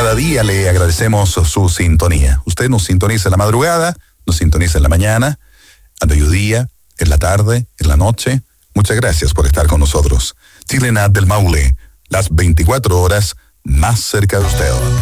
cada día le agradecemos su sintonía. Usted nos sintoniza en la madrugada, nos sintoniza en la mañana, al mediodía, en la tarde, en la noche. Muchas gracias por estar con nosotros. Chilenat del Maule, las 24 horas más cerca de usted.